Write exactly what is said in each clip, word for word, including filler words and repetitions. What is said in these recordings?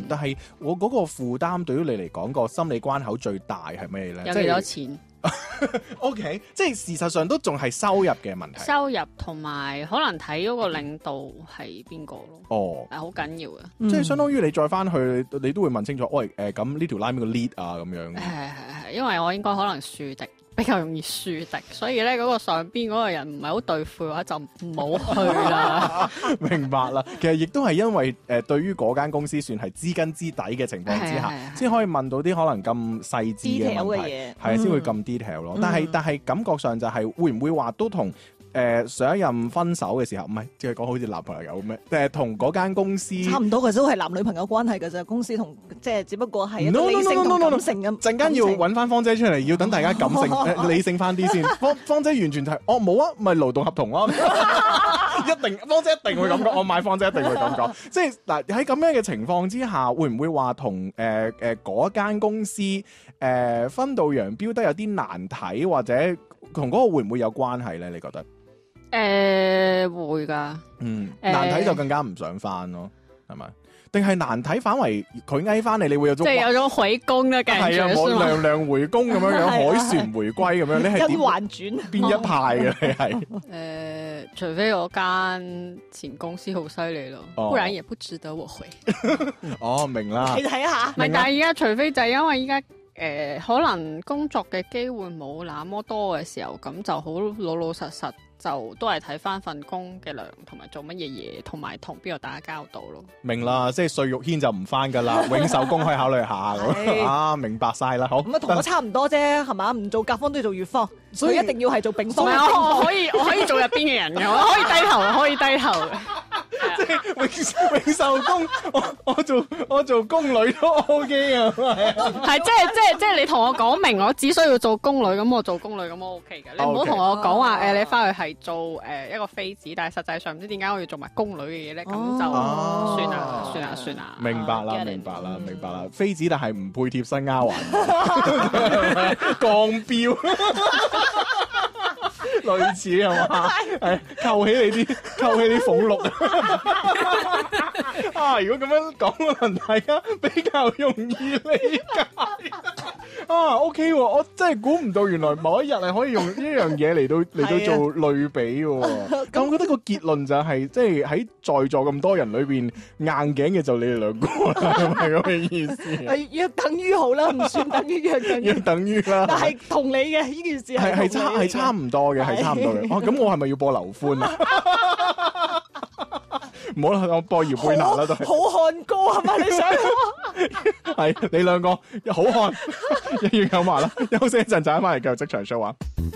但係我嗰個負擔對於你嚟講個心理關口最大係咩咧？ 有幾多錢？ O、okay, K， 即係事實上都仲係收入嘅問題。 收入同埋可能睇嗰個領導係邊個咯。 哦， 係好緊要嘅。 嗯、即係相當於你再翻去，你都會問清楚，喂誒咁呢條 line 邊個 lead 啊咁樣。 係係係，因為我應該可能樹敵。比較容易樹敵，所以咧嗰個上邊嗰個人唔係好對付嘅話，就唔好去啦。 明白啦，其實亦都係因為誒、呃、對於嗰間公司算係知根知底嘅情況之下，先可以問到啲可能咁細緻嘅問題，係啊，先會咁 detail 咯。但係但係感覺上就係會唔會話都同？誒、呃、上一任分手嘅時候，唔係即係講好似男朋友咩？誒同嗰間公司差唔多嘅，都係男女朋友關係嘅啫。公司同即係只不過係一個理性同感性咁。 陣間要揾翻芳姐出嚟，要等大家感性、呃、理性翻啲先。芳芳姐完全就係、是，哦冇啊，咪勞動合同咯、啊。一定芳姐一定會咁講，我買芳姐一定會咁講。即係嗱喺咁樣嘅情況之下，會唔會話同誒誒嗰間公司誒、呃、分道揚鑣得有啲難睇，或者同嗰個會唔會有關係咧？你覺得？ 誒、呃、會㗎， 嗯，難睇就更加唔想翻咯，係咪？定係難睇反為佢嗌翻你，你會有種即係有種回宮嘅感覺， 係啊，冇娘娘回宮咁樣樣，海船回歸咁樣，你係點？ 甄嬛傳邊一派嘅你係？ 誒、呃，除非我間前公司好犀利咯，哦、不然也不值得我回。 哦，明啦， 你睇下， 唔係，但係依家除非就係因為依家。誒、呃、可能工作嘅機會冇那麼多嘅時候，咁就好老老實實就都係睇翻份工嘅量同埋做乜嘢嘢，同埋同邊個打交道咯。 明啦，即係碎肉軒就唔翻噶啦，永壽宮可以考慮下。啊，明白晒啦，好。 咁啊，同我差唔多啫，係嘛？唔做甲方都要做乙方，所以一定要係做丙方。 我可以我可以做入邊嘅人嘅，我可以低頭，可以低頭嘅。 即係永永壽宮，我我做我做宮女都 OK 啊， 係即係即係即係你同我講明，我只需要做宮女，咁我做宮女咁我 OK 嘅。你唔好同我講話誒，你翻去係做誒、呃、一個妃子，但係實際上唔知點解我要做埋宮女嘅嘢咧，咁、哦、就算啦，算啦，算啦。 明白啦，明白啦，明白啦。妃子但係唔配貼新丫鬟，降標。類似係嘛？係扣起你啲，扣起啲俸祿啊！如果咁樣講，可能大家比較容易理解啊。OK，我真係估唔到，原來某一日係可以用呢樣嘢嚟到嚟到做類比嘅。咁我覺得個結論就係、是，即係喺在座咁多人裏邊，硬頸嘅就你哋兩個啦，係咪咁嘅意思？ 係約等於好啦，唔算等於約等於。 約等於啦。 但係同你嘅呢件事係係差係差唔多嘅，係差唔多嘅。哦，咁我係咪要播劉歡啊？唔好啦，我播姚貝娜啦都係。好漢歌係咪你想？係你兩個好漢，一於有埋啦。休息一陣，就翻嚟繼續職場 show 啊！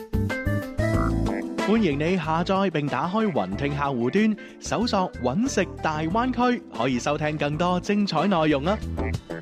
歡迎你下載並打開雲聽客戶端，搜索揾食大灣區，可以收聽更多精彩內容啊！